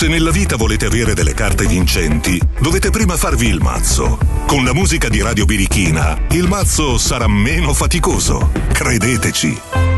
Se nella vita volete avere delle carte vincenti, dovete prima farvi il mazzo. Con la musica di Radio Birichina, il mazzo sarà meno faticoso. Credeteci.